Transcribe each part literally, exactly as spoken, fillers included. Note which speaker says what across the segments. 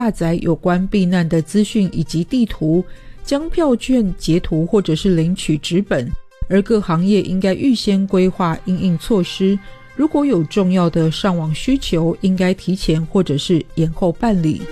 Speaker 1: 下载有关避难的资讯以及地图，将票券截图或者是领取纸本，而各行业应该预先规划因应措施，如果有重要的上网需求，应该提前或者是延后办理。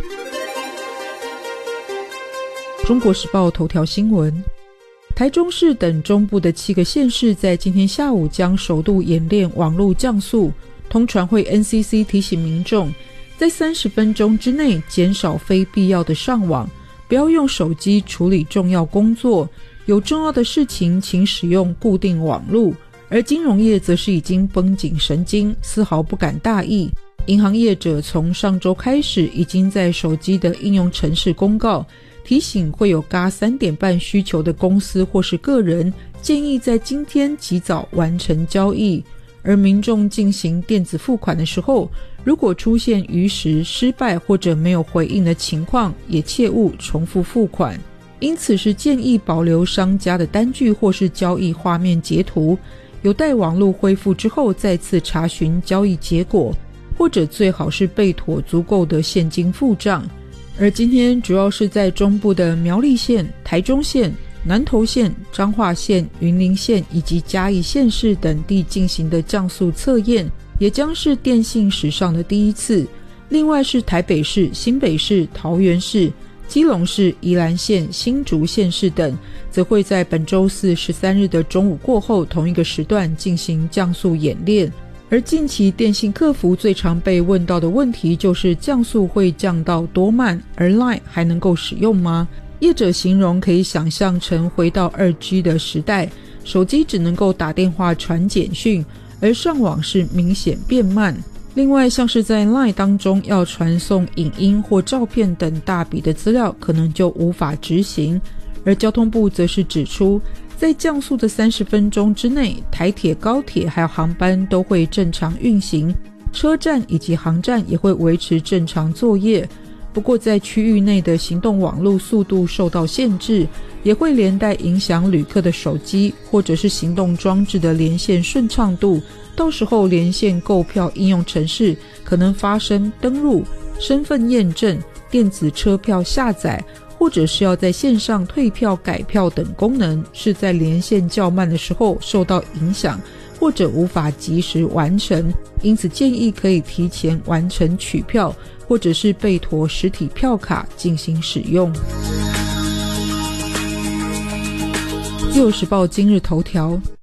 Speaker 1: 中国时报头条新闻，台中市等中部的七个县市在今天下午将首度演练网络降速。通传会 N C C 提醒民众，在三十分钟之内减少非必要的上网，不要用手机处理重要工作，有重要的事情请使用固定网路。而金融业则是已经绷紧神经，丝毫不敢大意。银行业者从上周开始已经在手机的应用程式公告，提醒会有嘎三点半需求的公司或是个人，建议在今天及早完成交易。而民众进行电子付款的时候，如果出现逾时、失败或者没有回应的情况，也切勿重复付款。因此是建议保留商家的单据或是交易画面截图，有待网络恢复之后再次查询交易结果，或者最好是备妥足够的现金付账。而今天主要是在中部的苗栗县、台中县、南投县、彰化县、云林县以及嘉义县市等地进行的降速测验，也将是电信史上的第一次。另外是台北市、新北市、桃园市、基隆市、宜兰县、新竹县市等，则会在本周四十三日的中午过后同一个时段进行降速演练。而近期电信客服最常被问到的问题就是降速会降到多慢，而 LINE 还能够使用吗？业者形容可以想象成回到 二 G 的时代，手机只能够打电话传简讯，而上网是明显变慢。另外像是在 LINE 当中要传送影音或照片等大笔的资料，可能就无法执行。而交通部则是指出，在降速的三十分钟之内，台铁、高铁还有航班都会正常运行，车站以及航站也会维持正常作业。不过在区域内的行动网络速度受到限制，也会连带影响旅客的手机或者是行动装置的连线顺畅度，到时候连线购票应用程式可能发生登录、身份验证、电子车票下载，或者是要在线上退票改票等功能，是在连线较慢的时候受到影响，或者无法及时完成。因此建议可以提前完成取票，或者是备妥实体票卡进行使用。自由时报今日头条，